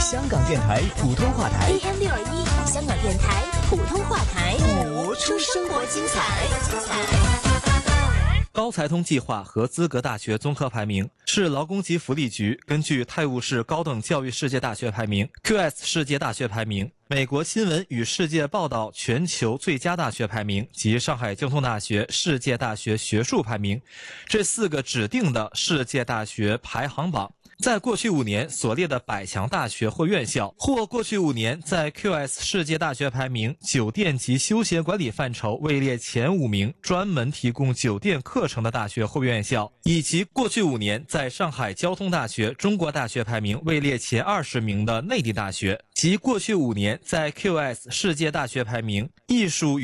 香港电台普通话台 AM621，香港电台普通话台，活出生活精彩。 高才通计划和资格大学综合排名是劳工及福利局根据泰晤士高等教育世界大学排名、QS 世界大学排名、美国新闻与世界报道全球最佳大学排名及上海交通大学世界大学学术排名这4个指定的世界大学排行榜。在过去5年所列的100强大学或院校，或过去5年在 QS 世界大学排名酒店及休闲管理范畴位列前5名专门提供酒店课程的大学或院校，以及过去5年在上海交通大学中国大学排名位列前20名的内地大学，及过去5年在 QS 世界大学排名艺术与